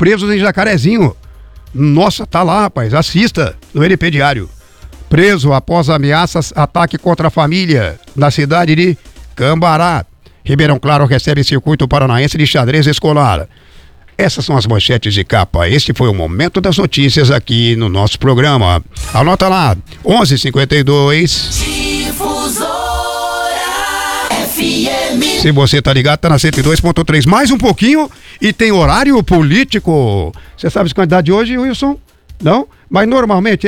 presos em Jacarezinho. Nossa, tá lá, rapaz, assista no LP Diário. Preso após ameaças, ataque contra a família na cidade de Cambará. Ribeirão Claro recebe circuito paranaense de xadrez escolar. Essas são as manchetes de capa. Este foi o Momento das Notícias aqui no nosso programa. Anota lá, 11h52. Difusora FM. Se você tá ligado, tá na 102.3. Mais um pouquinho e tem horário político. Você sabe os candidatos de hoje, Wilson? Não? Mas normalmente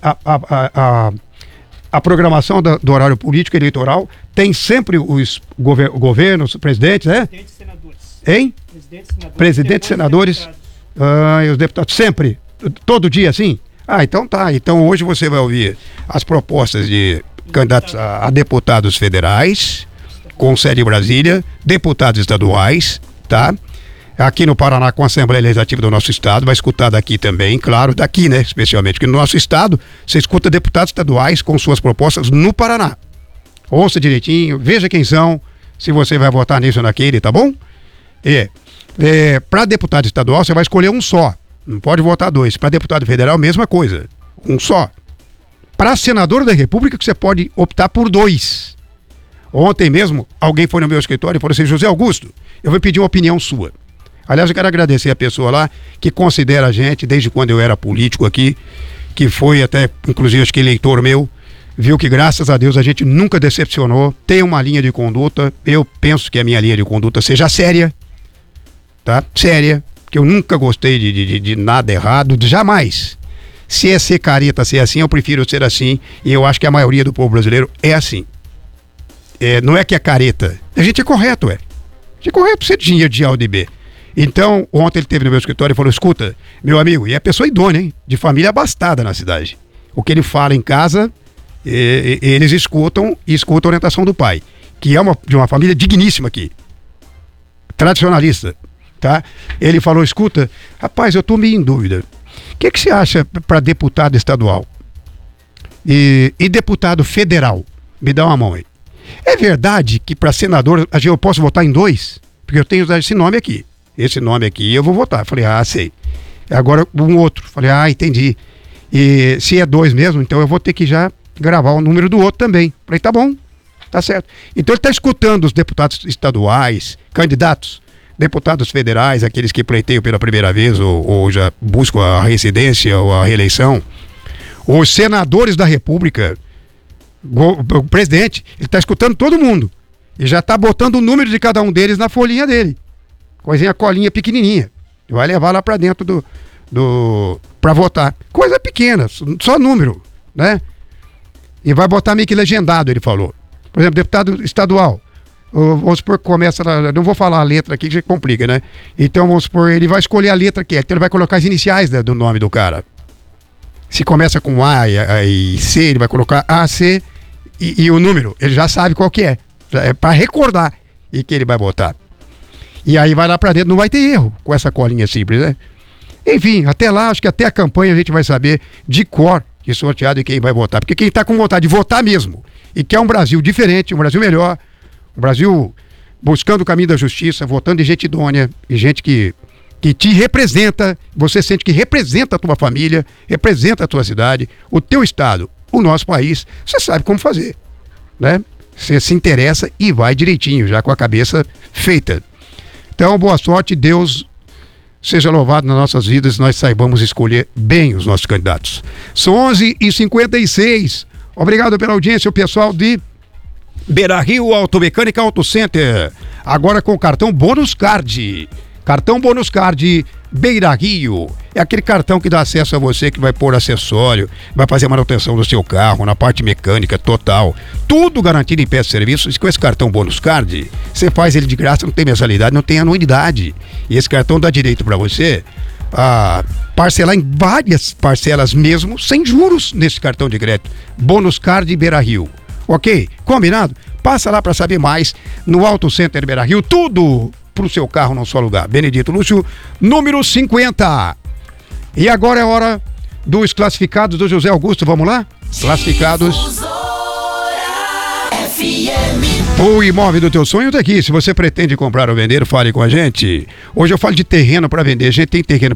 a programação do horário político eleitoral tem sempre os governos, presidentes, né? Presidentes e senadores. Hein? Presidentes, senadores. E os deputados sempre? Todo dia, assim? Então tá. Então hoje você vai ouvir as propostas de candidatos a deputados federais, com sede em Brasília, deputados estaduais, tá? Aqui no Paraná, com a Assembleia Legislativa do nosso estado, vai escutar daqui também, claro, daqui, né, especialmente, porque no nosso estado, você escuta deputados estaduais com suas propostas no Paraná. Ouça direitinho, veja quem são, se você vai votar nisso ou naquele, tá bom? Para deputado estadual, você vai escolher um só, não pode votar dois. Para deputado federal, mesma coisa, um só. Para senador da República, você pode optar por dois. Ontem mesmo, alguém foi no meu escritório e falou assim: José Augusto, eu vou pedir uma opinião sua. Aliás, eu quero agradecer a pessoa lá que considera a gente, desde quando eu era político aqui, que foi até, inclusive, acho que eleitor meu, viu que, graças a Deus, a gente nunca decepcionou, tem uma linha de conduta. Eu penso que a minha linha de conduta seja séria, tá? Séria, que eu nunca gostei de nada errado, jamais. Se é ser careta, ser assim, eu prefiro ser assim, e eu acho que a maioria do povo brasileiro é assim. Não é que é careta, a gente é correto, A gente é correto, ser dinheiro de A ou de B. Então, ontem ele esteve no meu escritório e falou: escuta, meu amigo, e é pessoa idônea, hein? De família abastada na cidade. O que ele fala em casa, eles escutam e escutam a orientação do pai, que é de uma família digníssima aqui, tradicionalista, tá? Ele falou: escuta, rapaz, eu tô meio em dúvida. O que você acha para deputado estadual? E deputado federal? Me dá uma mão aí. É verdade que para senador eu posso votar em dois? Porque eu tenho esse nome aqui. Esse nome aqui eu vou votar. Falei: sei. Agora um outro. Falei: entendi. E se é dois mesmo, então eu vou ter que já gravar o número do outro também. Falei: tá bom, tá certo. Então ele está escutando os deputados estaduais, candidatos, deputados federais, aqueles que pleiteiam pela primeira vez ou já buscam a residência ou a reeleição, os senadores da República, o presidente, ele está escutando todo mundo e já está botando o número de cada um deles na folhinha dele. Colinha pequenininha. Vai levar lá pra dentro pra votar. Coisa pequena, só número, né? E vai botar meio que legendado, ele falou. Por exemplo, deputado estadual. Vamos supor que começa, não vou falar a letra aqui que já complica, né? Então vamos supor, ele vai escolher a letra que é. Então ele vai colocar as iniciais do nome do cara. Se começa com A e C, ele vai colocar A, C e o número. Ele já sabe qual que é. É pra recordar e que ele vai botar. E aí vai lá pra dentro, não vai ter erro com essa colinha simples, né? Enfim, até lá, acho que até a campanha a gente vai saber de cor que sorteado e quem vai votar. Porque quem tá com vontade de votar mesmo e quer um Brasil diferente, um Brasil melhor, um Brasil buscando o caminho da justiça, votando de gente idônea e gente que te representa, você sente que representa a tua família, representa a tua cidade, o teu estado, o nosso país, você sabe como fazer, né? Você se interessa e vai direitinho, já com a cabeça feita. Então, boa sorte, Deus seja louvado nas nossas vidas, nós saibamos escolher bem os nossos candidatos. São 11h56. Obrigado pela audiência, o pessoal de Beira-Rio Automecânica Auto Center. Agora com o cartão Bônus Card. Cartão Bônus Card Beira-Rio. É aquele cartão que dá acesso a você que vai pôr acessório, vai fazer a manutenção do seu carro, na parte mecânica total. Tudo garantido em peças e serviços. E com esse cartão Bônus Card, você faz ele de graça, não tem mensalidade, não tem anuidade. E esse cartão dá direito para você a parcelar em várias parcelas mesmo, sem juros nesse cartão de crédito. Bônus Card Beira-Rio. Ok? Combinado? Passa lá para saber mais no Auto Center Beira-Rio. Tudo pro seu carro num só lugar. Benedito Lúcio, número 50. E agora é hora dos classificados do José Augusto. Vamos lá? Classificados. O imóvel do teu sonho tá aqui. Se você pretende comprar ou vender, fale com a gente. Hoje eu falo de terreno para vender. A gente tem terreno